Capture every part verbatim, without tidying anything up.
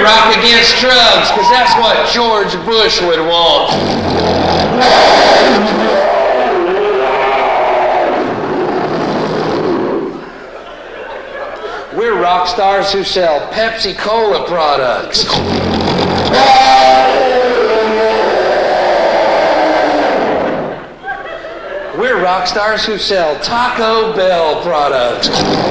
We're rock against drugs, because that's what George Bush would want. We're rock stars who sell Pepsi Cola products. We're rock stars who sell Taco Bell products.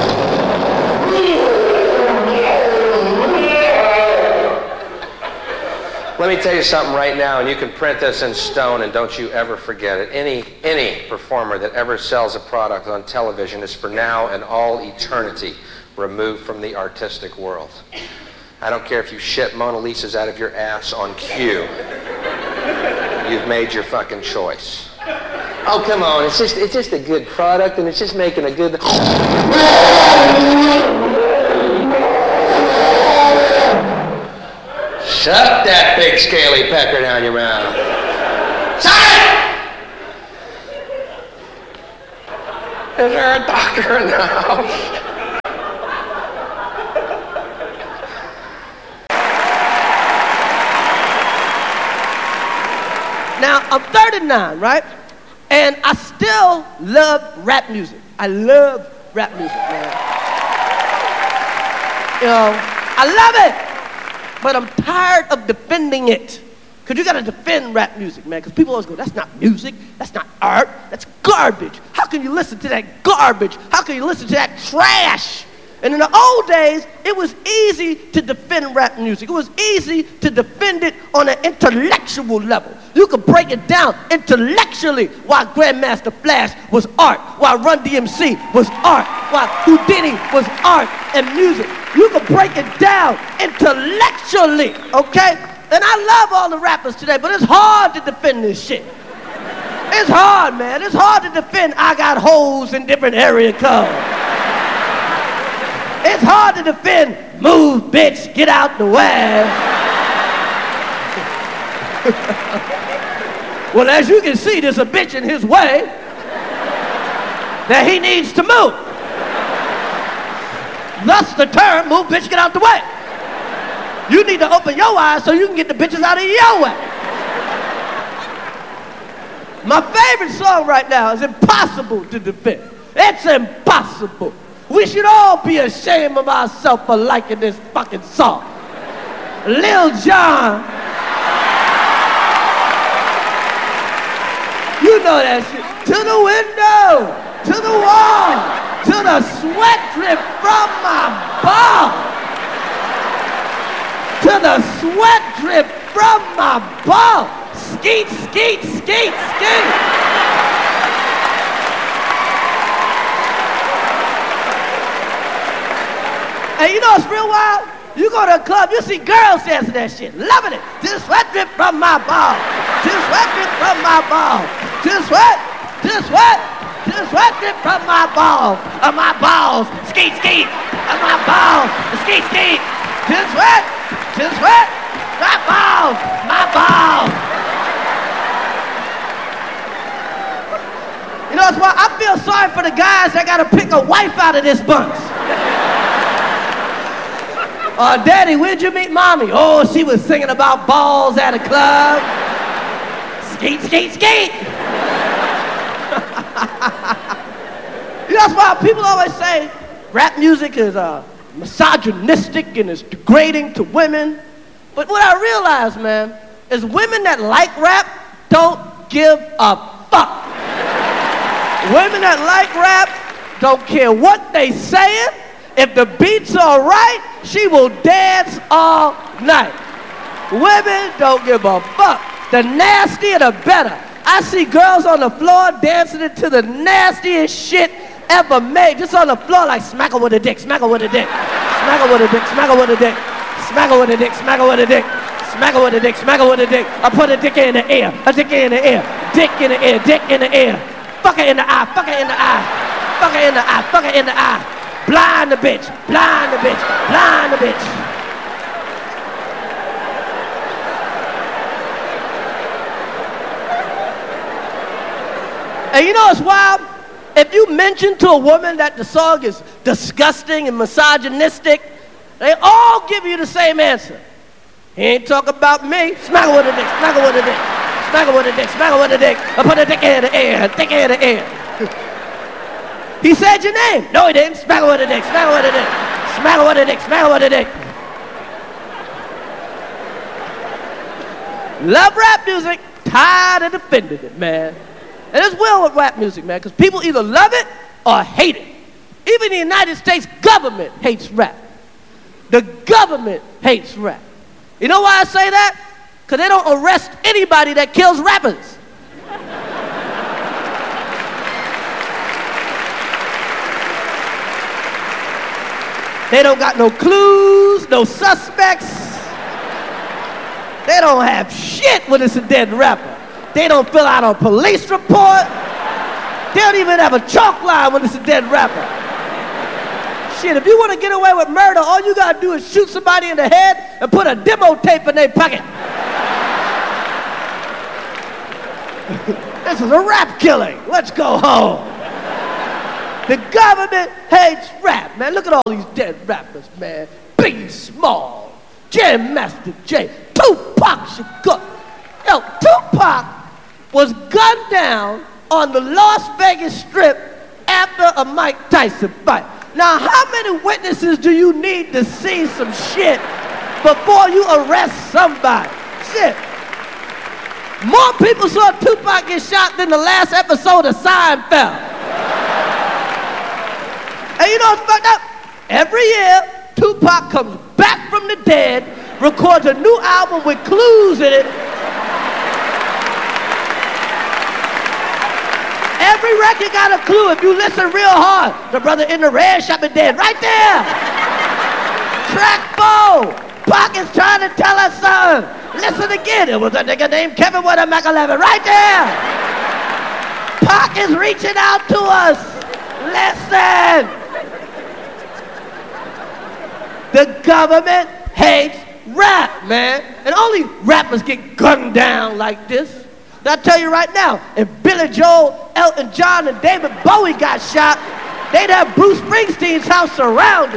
Let me tell you something right now, and you can print this in stone, and don't you ever forget it. Any, any performer that ever sells a product on television is for now and all eternity removed from the artistic world. I don't care if you shit Mona Lisas out of your ass on cue. You've made your fucking choice. Oh, come on, it's just, it's just a good product, and it's just making a good... Shut that big scaly pecker down your mouth. Shut it! Is there a doctor in the house? Now, I'm thirty-nine, right? And I still love rap music. I love rap music, man. You know, I love it. But I'm tired of defending it. Because you got to defend rap music, man. Because people always go, that's not music. That's not art. That's garbage. How can you listen to that garbage? How can you listen to that trash? And in the old days, it was easy to defend rap music. It was easy to defend it on an intellectual level. You could break it down intellectually why Grandmaster Flash was art, why Run D M C was art, why Houdini was art and music. You could break it down intellectually, okay? And I love all the rappers today, but it's hard to defend this shit. It's hard, man. It's hard to defend I got hoes in different area codes. It's hard to defend move, bitch, get out the way. Well, as you can see, there's a bitch in his way that he needs to move. Thus the term, move, bitch, get out the way. You need to open your eyes so you can get the bitches out of your way. My favorite song right now is Impossible to Defend. It's impossible. We should all be ashamed of ourselves for liking this fucking song. Lil Jon. You know that shit. To the window, to the wall, to the sweat drip from my ball. To the sweat drip from my ball. Skeet, skeet, skeet, skeet. And you know it's real wild? You go to a club, you see girls dancing that shit, loving it. To the sweat drip from my ball. To the sweat drip from my ball. To the sweat, to the sweat, to the sweat drip from my balls. Of my balls, skeet, skeet. Of my balls, skeet, skeet. To the sweat, to the sweat, my balls, my balls. You know, that's why I feel sorry for the guys that gotta pick a wife out of this bunch. Uh, Daddy, where'd you meet Mommy? Oh, she was singing about balls at a club. Skeet, skeet, skeet. You know, that's why people always say rap music is uh, misogynistic and it's degrading to women. But what I realize, man, is women that like rap don't give a fuck. Women that like rap don't care what they saying. If the beats are right, she will dance all night. Women don't give a fuck. The nastier, the better. I see girls on the floor dancing to the nastiest shit ever made. Just on the floor like smack her with a dick, smack her with a dick. Smack her with a dick, smack her with a dick. Smack her with a dick, smack her with a dick. Smack her with a dick, smack her with a dick. I put a dick in the air, a dick in the air. Dick in the air, dick in the air. Fuck her in the eye, fuck her in the eye. Fuck her in the eye, fuck her in the eye. Blind the bitch, blind the bitch, blind the bitch. And you know what's wild? If you mention to a woman that the song is disgusting and misogynistic, they all give you the same answer. He ain't talking about me. Smack her with a dick, smack her with a dick. Smack her with a dick, smack her with a dick. I put a dick in the air, dick in the air. He said your name. No, he didn't. Smack her with a dick, smack her with a dick. Smack her with a dick, smack her with a dick. Love rap music, tired of defending it, man. And it's well with rap music, man, because people either love it or hate it. Even the United States government hates rap. The government hates rap. You know why I say that? Because they don't arrest anybody that kills rappers. They don't got no clues, no suspects. They don't have shit when it's a dead rapper. They don't fill out a police report. They don't even have a chalk line when it's a dead rapper. Shit, if you want to get away with murder, all you gotta do is shoot somebody in the head and put a demo tape in their pocket. This is a rap killing. Let's go home. The government hates rap, man. Look at all these dead rappers, man. Biggie Small, Jam Master Jay, Tupac Shakur. Yo, Tupac was gunned down on the Las Vegas Strip after a Mike Tyson fight. Now, how many witnesses do you need to see some shit before you arrest somebody? Shit. More people saw Tupac get shot than the last episode of Seinfeld. And you know what's fucked up? Every year, Tupac comes back from the dead, records a new album with clues in it. Every record got a clue if you listen real hard. The brother in the red shop is dead, right there. Track four. Pac is trying to tell us something. Listen again. It was a nigga named Kevin with a Mac eleven, right there. Pac is reaching out to us. Listen. The government hates rap, man. And only rappers get gunned down like this. I tell you right now, if Billy Joel, Elton John, and David Bowie got shot, they'd have Bruce Springsteen's house surrounded.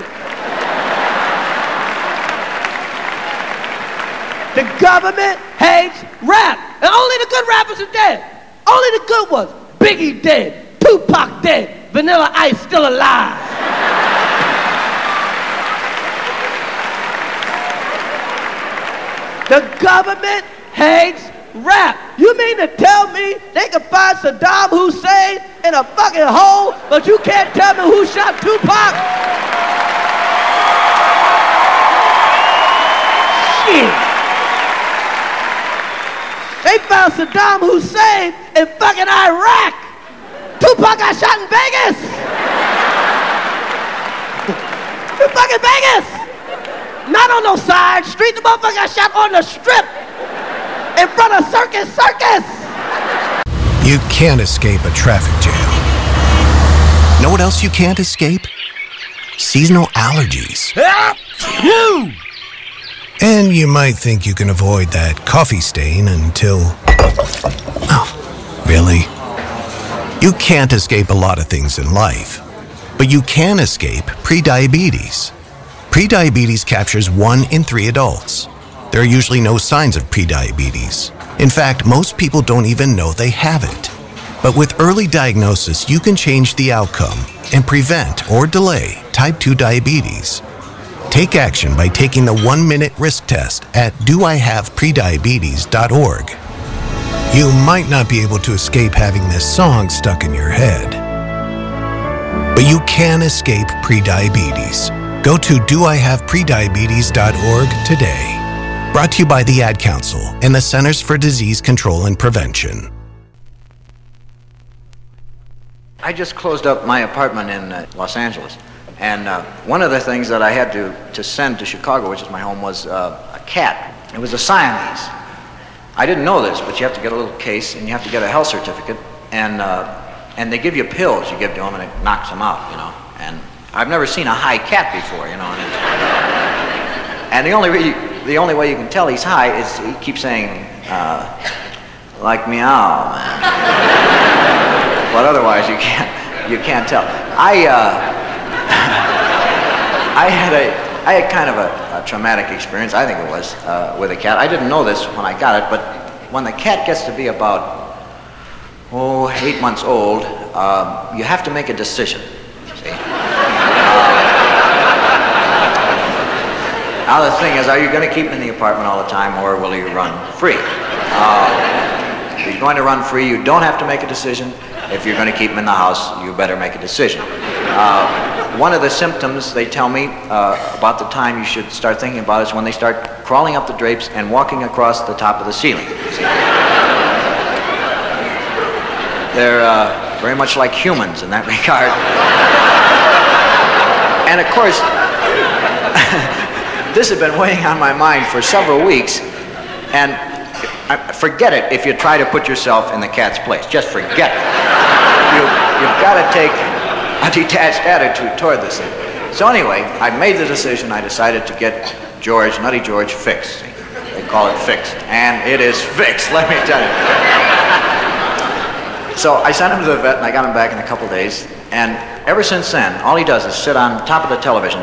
The government hates rap. And only the good rappers are dead. Only the good ones. Biggie dead. Tupac dead. Vanilla Ice still alive. The government hates rap. You mean to tell me they can find Saddam Hussein in a fucking hole, but you can't tell me who shot Tupac? Shit. They found Saddam Hussein in fucking Iraq. Tupac got shot in Vegas. In fucking Vegas. Not on no side street. The motherfucker got shot on the strip. In front of Circus Circus! You can't escape a traffic jam. Know what else you can't escape? Seasonal allergies. You! And you might think you can avoid that coffee stain until... Oh, really? You can't escape a lot of things in life, but you can escape prediabetes. Prediabetes captures one in three adults. There are usually no signs of prediabetes. In fact, most people don't even know they have it. But with early diagnosis, you can change the outcome and prevent or delay type two diabetes. Take action by taking the one-minute risk test at do I have prediabetes dot org. You might not be able to escape having this song stuck in your head, but you can escape prediabetes. Go to do I have prediabetes dot org today. Brought to you by the Ad Council and the Centers for Disease Control and Prevention. I just closed up my apartment in uh, Los Angeles, and uh, one of the things that I had to, to send to Chicago, which is my home, was uh, a cat. It was a Siamese. I didn't know this, but you have to get a little case, and you have to get a health certificate, and uh, and they give you pills you give to them, and it knocks them out, you know. And I've never seen a high cat before, you know. And, it's, and the only way you, the only way you can tell he's high is he keeps saying, uh, like meow, man. But otherwise you can't, you can't tell. I, uh, I had a, I had kind of a, a traumatic experience, I think it was, uh, with a cat. I didn't know this when I got it, but when the cat gets to be about, oh, eight months old, uh, you have to make a decision, see? Now the thing is, are you going to keep him in the apartment all the time, or will you run free? Uh, if you're going to run free, you don't have to make a decision. If you're going to keep him in the house, you better make a decision. Uh, one of the symptoms, they tell me, uh, about the time you should start thinking about it is when they start crawling up the drapes and walking across the top of the ceiling. They're uh, very much like humans in that regard. And of course, this had been weighing on my mind for several weeks, and I, forget it if you try to put yourself in the cat's place. Just forget it. You, you've got to take a detached attitude toward this thing. So anyway, I made the decision. I decided to get George, Nutty George, fixed. They call it fixed, and it is fixed, let me tell you. So I sent him to the vet, and I got him back in a couple days, and ever since then, all he does is sit on top of the television